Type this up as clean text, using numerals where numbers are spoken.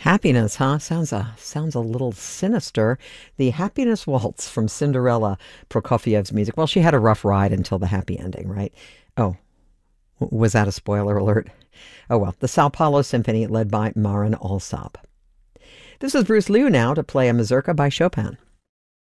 Happiness, huh? Sounds a little sinister. The Happiness Waltz from Cinderella, Prokofiev's music. Well, she had a rough ride until the happy ending, right? Oh, was that a spoiler alert? Oh well, the Sao Paulo Symphony led by Marin Alsop. This is Bruce Liu now to play a mazurka by Chopin.